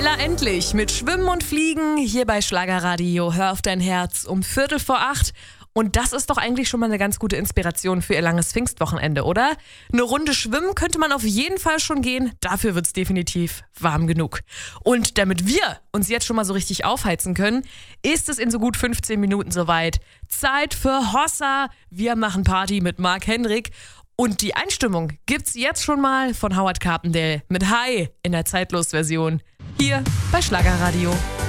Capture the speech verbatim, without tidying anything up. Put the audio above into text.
Na endlich, mit Schwimmen und Fliegen hier bei Schlagerradio. Hör auf dein Herz um Viertel vor acht. Und das ist doch eigentlich schon mal eine ganz gute Inspiration für ihr langes Pfingstwochenende, oder? Eine Runde schwimmen könnte man auf jeden Fall schon gehen. Dafür wird's definitiv warm genug. Und damit wir uns jetzt schon mal so richtig aufheizen können, ist es in so gut fünfzehn Minuten soweit. Zeit für Hossa. Wir machen Party mit Mark Hendrik. Und die Einstimmung gibt's jetzt schon mal von Howard Carpendale mit Hi in der Zeitlos-Version. Hier bei Schlagerradio.